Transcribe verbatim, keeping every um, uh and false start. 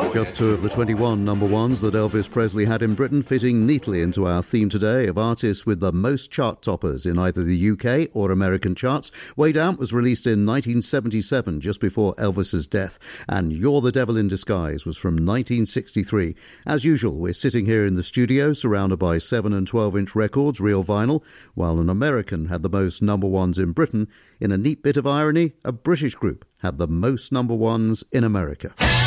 Just two of the twenty-one number ones that Elvis Presley had in Britain, fitting neatly into our theme today of artists with the most chart toppers in either the U K or American charts. Way Down was released in nineteen seventy-seven, just before Elvis's death, and You're the Devil in Disguise was from nineteen sixty-three. As usual, we're sitting here in the studio surrounded by seven and twelve inch records, real vinyl, while an American had the most number ones in Britain. In a neat bit of irony, a British group had the most number ones in America.